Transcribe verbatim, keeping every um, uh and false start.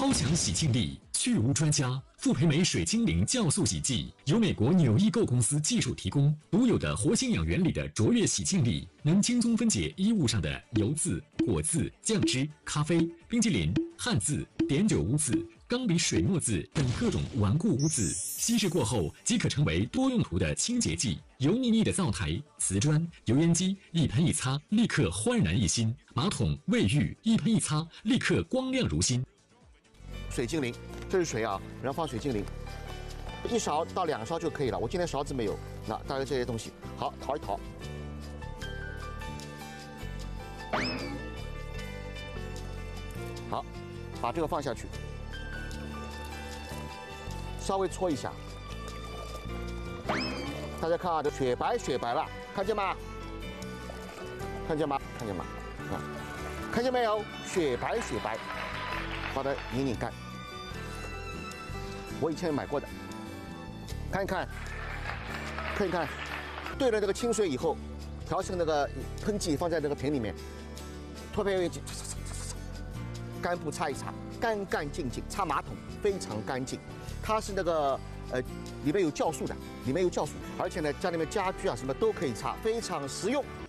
超强洗净力，去污专家。复培美水精灵酵素洗剂由美国纽易购公司技术提供，独有的活性氧原理的卓越洗净力，能轻松分解衣物上的油渍、果渍、酱汁、咖啡、冰淇淋、汗渍、碘酒污渍、钢笔水墨渍等各种顽固污渍。稀释过后即可成为多用途的清洁剂。油腻腻的灶台、瓷砖、油烟机一喷一擦，立刻焕然一新；马桶、卫浴一喷一擦，立刻光亮如新。 水精灵，这是水啊，然后放水精灵，一勺到两勺就可以了。我今天勺子没有，那大概这些东西，好淘一淘。好，把这个放下去，稍微搓一下。大家看啊，这雪白雪白了，看见吗？看见吗？看见吗？啊，看见没有？雪白雪白，把它拧拧干。我以前买过的，看一看，看一看，兑了这个清水以后，调成那个喷剂放在那个瓶里面，脱片剂，干布擦一擦，干干净净，擦马桶非常干净。它是那个呃里面有酵素的，里面有酵素，而且呢家里面家居啊什么都可以擦，非常实用。